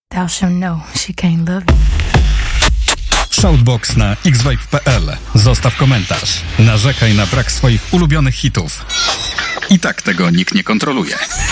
Thou shalt know she can't love you. Shoutbox na xvibe.pl. Zostaw komentarz. Narzekaj na brak swoich ulubionych hitów. I tak tego nikt nie kontroluje.